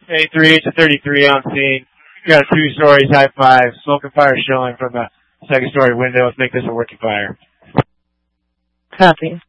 A3 to 33 on scene. Got a 2 stories, high 5. Smoke and fire showing from the second story window. Let's make this a working fire. Copy.